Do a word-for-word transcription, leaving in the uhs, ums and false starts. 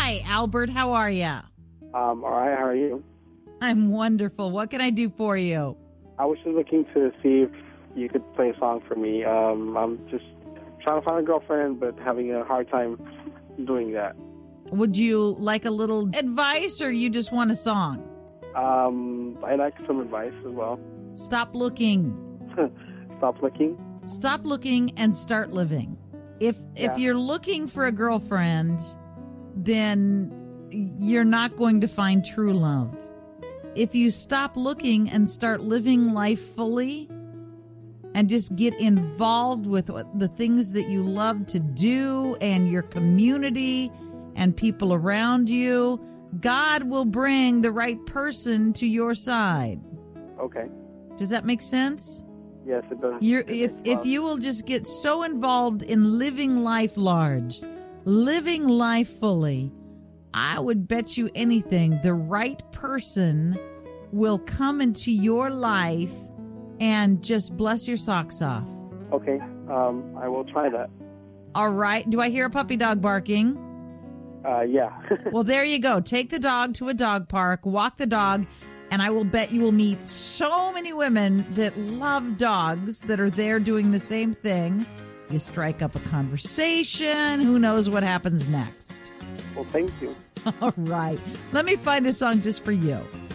Hi, Albert. How are you? Um, all right, how are you? I'm wonderful. What can I do for you? I was just looking to see if you could play a song for me. Um, I'm just trying to find a girlfriend, but having a hard time doing that. Would you like a little advice or you just want a song? Um, I'd like some advice as well. Stop looking. Stop looking? Stop looking and start living. If Yeah. if you're looking for a girlfriend, then you're not going to find true love. If you stop looking and start living life fully and just get involved with what, the things that you love to do and your community and people around you, God will bring the right person to your side. Okay. Does that make sense? Yes, it does. You're, It if makes if love. you will just get so involved in living life large, living life fully, I would bet you anything the right person will come into your life and just bless your socks off. Okay, um, I will try that. All right. Do I hear a puppy dog barking? Uh, yeah. Well, there you go. Take the dog to a dog park, walk the dog, and I will bet you will meet so many women that love dogs that are there doing the same thing. You strike up a conversation. Who knows what happens next? Well, thank you. All right. Let me find a song just for you.